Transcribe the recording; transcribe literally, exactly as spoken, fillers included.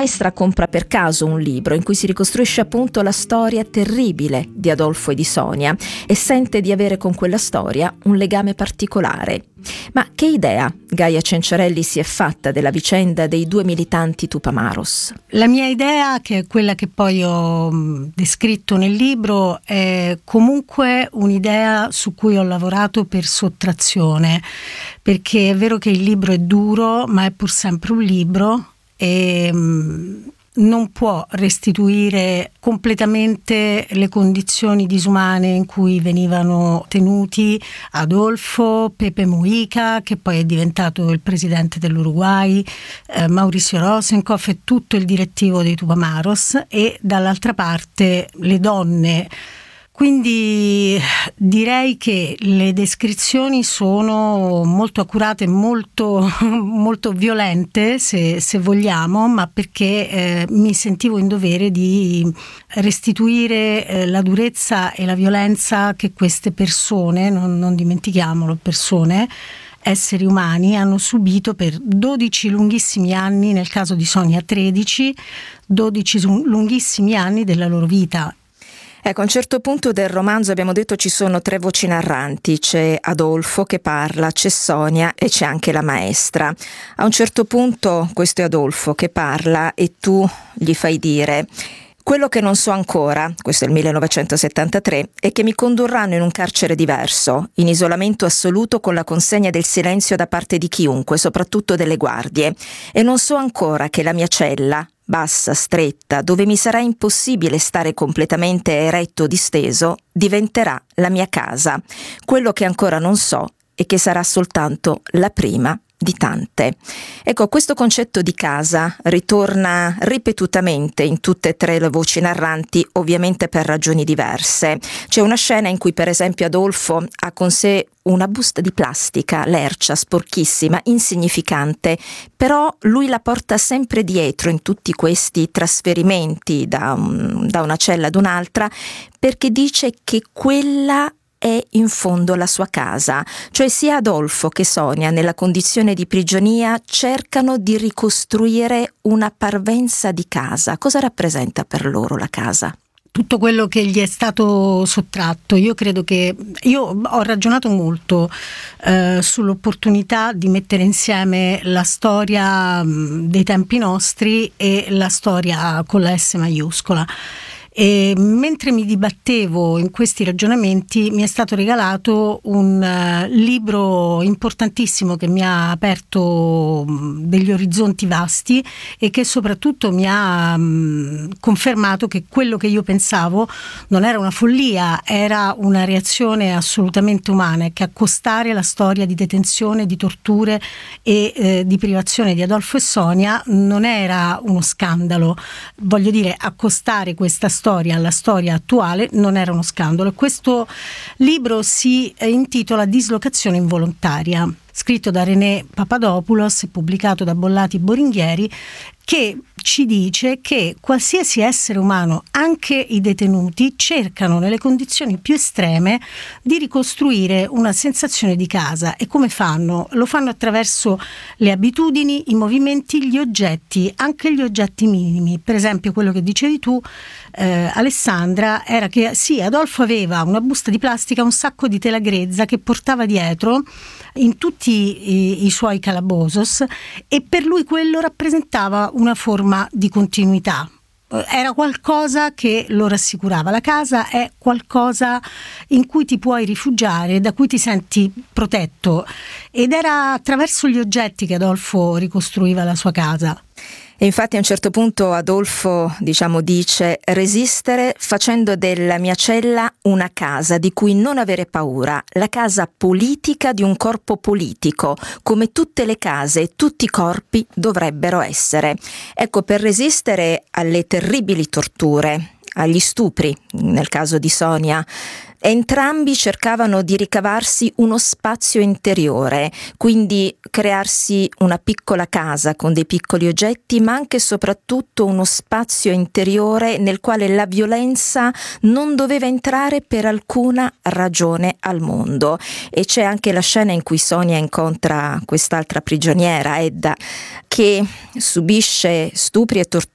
maestra compra per caso un libro in cui si ricostruisce appunto la storia terribile di Adolfo e di Sonia e sente di avere con quella storia un legame particolare. Ma che idea Gaia Cenciarelli si è fatta della vicenda dei due militanti Tupamaros? La mia idea, che è quella che poi ho descritto nel libro, è comunque un'idea su cui ho lavorato per sottrazione, perché è vero che il libro è duro, ma è pur sempre un libro e non può restituire completamente le condizioni disumane in cui venivano tenuti Adolfo, Pepe Mujica, che poi è diventato il presidente dell'Uruguay, eh, Mauricio Rosenkopf e tutto il direttivo dei Tupamaros, e dall'altra parte le donne. Quindi direi che le descrizioni sono molto accurate, molto, molto violente se, se vogliamo, ma perché eh, mi sentivo in dovere di restituire eh, la durezza e la violenza che queste persone, non, non dimentichiamolo, persone, esseri umani, hanno subito per dodici lunghissimi anni, nel caso di Sonia tredici, dodici lunghissimi anni della loro vita. Ecco, a un certo punto del romanzo abbiamo detto ci sono tre voci narranti, c'è Adolfo che parla, c'è Sonia e c'è anche la maestra. A un certo punto questo è Adolfo che parla e tu gli fai dire: quello che non so ancora, questo è il millenovecentosettantatré, è che mi condurranno in un carcere diverso, in isolamento assoluto con la consegna del silenzio da parte di chiunque, soprattutto delle guardie. E non so ancora che la mia cella, bassa, stretta, dove mi sarà impossibile stare completamente eretto o disteso, diventerà la mia casa. Quello che ancora non so è che sarà soltanto la prima di tante. Ecco, questo concetto di casa ritorna ripetutamente in tutte e tre le voci narranti, ovviamente per ragioni diverse. C'è una scena in cui per esempio Adolfo ha con sé una busta di plastica, lercia, sporchissima, insignificante, però lui la porta sempre dietro in tutti questi trasferimenti da, un, da una cella ad un'altra, perché dice che quella è in fondo la sua casa, cioè sia Adolfo che Sonia nella condizione di prigionia cercano di ricostruire una parvenza di casa. Cosa rappresenta per loro la casa? Tutto quello che gli è stato sottratto. Io credo che io ho ragionato molto eh, sull'opportunità di mettere insieme la storia mh, dei tempi nostri e la storia con la S maiuscola. E mentre mi dibattevo in questi ragionamenti mi è stato regalato un uh, libro importantissimo che mi ha aperto um, degli orizzonti vasti e che soprattutto mi ha um, confermato che quello che io pensavo non era una follia, era una reazione assolutamente umana, che accostare la storia di detenzione, di torture e eh, di privazione di Adolfo e Sonia non era uno scandalo. Voglio dire, accostare questa storia storia alla storia attuale non era uno scandalo. Questo libro si intitola Dislocazione involontaria, scritto da René Papadopoulos e pubblicato da Bollati Boringhieri, che ci dice che qualsiasi essere umano, anche i detenuti, cercano nelle condizioni più estreme di ricostruire una sensazione di casa. E come fanno? Lo fanno attraverso le abitudini, i movimenti, gli oggetti, anche gli oggetti minimi. Per esempio quello che dicevi tu, eh, Alessandra, era che sì, Adolfo aveva una busta di plastica, un sacco di tela grezza che portava dietro in tutti i, i suoi calabosos, e per lui quello rappresentava una forma di continuità. Era qualcosa che lo rassicurava. La casa è qualcosa in cui ti puoi rifugiare, da cui ti senti protetto, ed era attraverso gli oggetti che Adolfo ricostruiva la sua casa. E infatti a un certo punto Adolfo, diciamo, dice: resistere facendo della mia cella una casa di cui non avere paura, la casa politica di un corpo politico, come tutte le case e tutti i corpi dovrebbero essere. Ecco, per resistere alle terribili torture, agli stupri, nel caso di Sonia, entrambi cercavano di ricavarsi uno spazio interiore, quindi crearsi una piccola casa con dei piccoli oggetti, ma anche e soprattutto uno spazio interiore nel quale la violenza non doveva entrare per alcuna ragione al mondo. E c'è anche la scena in cui Sonia incontra quest'altra prigioniera, Edda, che subisce stupri e torture